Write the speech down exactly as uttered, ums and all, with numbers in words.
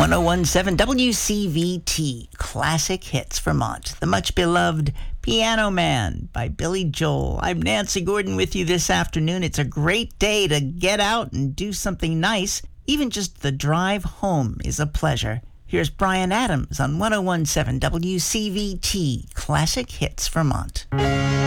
ten seventeen W C V T, Classic Hits Vermont, the much-beloved Piano Man by Billy Joel. I'm Nancy Gordon with you this afternoon. It's a great day to get out and do something nice. Even just the drive home is a pleasure. Here's Bryan Adams on ten seventeen W C V T, Classic Hits Vermont.